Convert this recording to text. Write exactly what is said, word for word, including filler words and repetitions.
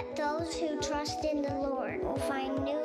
But those who trust in the Lord will find new